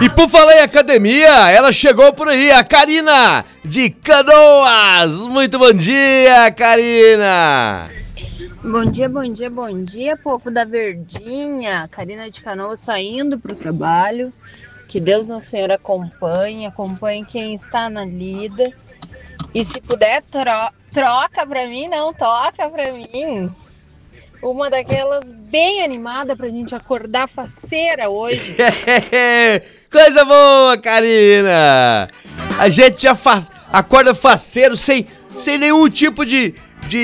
E por falar em academia, ela chegou por aí, a Karina de Canoas. Muito bom dia, Karina. Bom dia, povo da Verdinha. Karina de Canoas saindo pro trabalho. Que Deus Nosso Senhor acompanhe quem está na lida. E se puder, troca pra mim, toca pra mim. Uma daquelas bem animada pra gente acordar faceira hoje. Coisa boa, Karina. A gente já acorda faceiro sem nenhum tipo de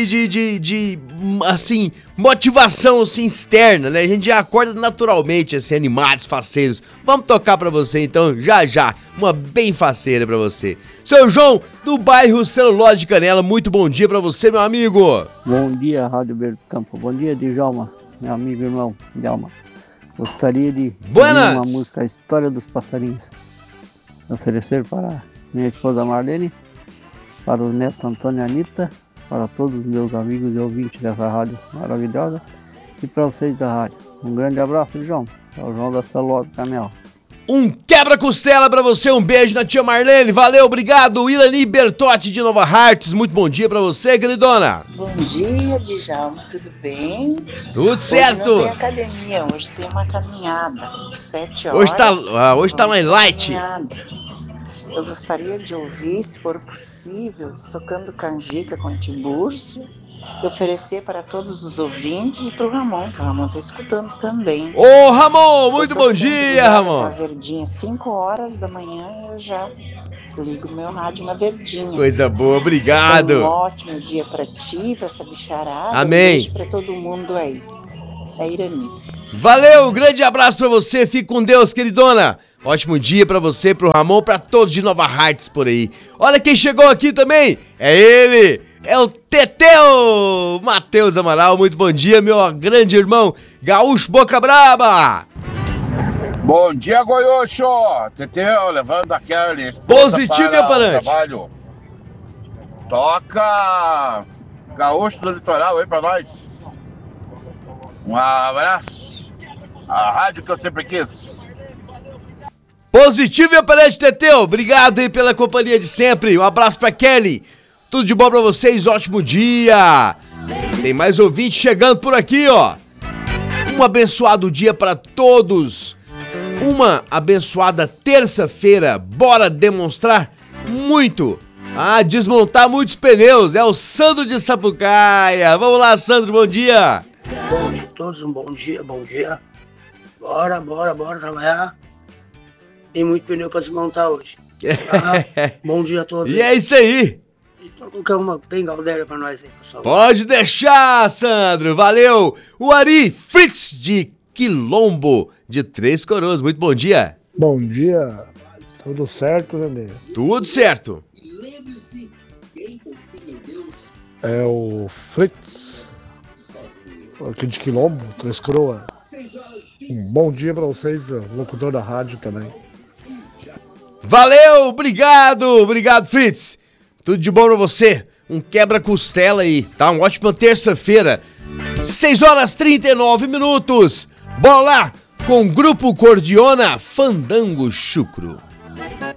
assim, motivação assim, externa, né? A gente já acorda naturalmente, assim, animados, faceiros. Vamos tocar pra você, então, já. Uma bem faceira pra você. Seu João, do bairro Celulose de Canela, muito bom dia pra você, meu amigo. Bom dia, Rádio Verde Campo. Bom dia, Djalma, meu amigo e irmão, Djalma. Gostaria de ouvir uma música, A História dos Passarinhos. Oferecer para minha esposa Marlene, para o neto Antônio e Anitta, para todos os meus amigos e ouvintes dessa rádio maravilhosa e para vocês da rádio. Um grande abraço, João. É o João da Celulose Canela. Um quebra-costela pra você, um beijo na tia Marlene, valeu, obrigado. Irani Bertotti de Nova Hartz, muito bom dia pra você, queridona. Bom dia, Djalma, tudo bem? Tudo certo. Hoje não tem academia, hoje tem uma caminhada, 7 horas. Hoje tá mais light. Eu gostaria de ouvir, se for possível, Socando Canjica com Tiburcio, e oferecer para todos os ouvintes e para o Ramon, que o Ramon está escutando também. Ô, Ramon, muito bom dia, Ramon. Na Verdinha, 5 horas da manhã, eu já ligo meu rádio na Verdinha. Coisa boa, obrigado. Um ótimo dia para ti, para essa bicharada. Amém. Um beijo para todo mundo aí. É Irani. Valeu, grande abraço pra você, fique com Deus, queridona. Ótimo dia pra você, pro Ramon, pra todos de Nova Hartz por aí. Olha quem chegou aqui também, é ele, é o Teteu, Matheus Amaral, muito bom dia, meu grande irmão, Gaúcho Boca Braba. Bom dia, Goiúcho, Teteu, levando aquele positivo e aparente. Trabalho. Toca Gaúcho do Litoral aí pra nós. Um abraço, a rádio que eu sempre quis. Positivo e aparente, Teteu. Obrigado aí pela companhia de sempre. Um abraço pra Kelly. Tudo de bom pra vocês, ótimo dia. Tem mais ouvinte chegando por aqui, ó. Um abençoado dia pra todos. Uma abençoada terça-feira. Bora demonstrar muito. Desmontar muitos pneus. É o Sandro de Sapucaia. Vamos lá, Sandro, bom dia. Bom dia a todos, um bom dia. Bora trabalhar. Tem muito pneu pra desmontar hoje. Bom dia a todos. E é isso aí. Então, uma bem galdeira pra nós aí, pessoal. Pode deixar, Sandro. Valeu. O Ari Fritz de Quilombo de Três Coroas. Muito bom dia. Bom dia. Tudo certo, Nenê? Tudo certo. É o Fritz, aqui de Quilombo, Três Coroas. Um bom dia pra vocês, locutor da rádio também. Valeu, obrigado, Fritz. Tudo de bom pra você. Um quebra-costela aí, tá? Uma ótima terça-feira. 6h39. Bora lá com o Grupo Cordiona, Fandango Chucro.